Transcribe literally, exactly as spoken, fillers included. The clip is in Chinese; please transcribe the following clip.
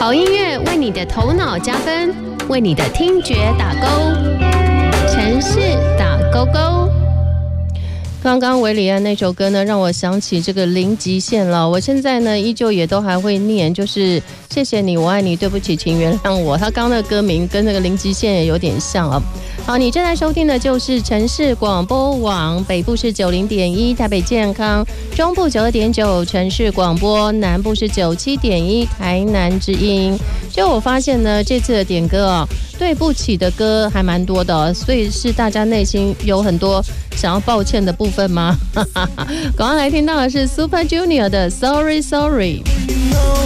好音乐为你的头脑加分，为你的听觉打勾。城市打勾勾。刚刚韦礼安那首歌呢，让我想起这个零极限了。我现在呢，依旧也都还会念，就是谢谢你，我爱你，对不起，请原谅我。他刚刚的歌名跟那个零极限也有点像哦。好，你正在收听的就是城市广播网，北部是九零点一，台北健康；中部九二点九，城市广播；南部是九七点一，台南之音。就我发现呢，这次的点歌哦，对不起的歌还蛮多的哦，所以是大家内心有很多想要抱歉的部分吗？刚刚来听到的是 Super Junior 的 Sorry Sorry。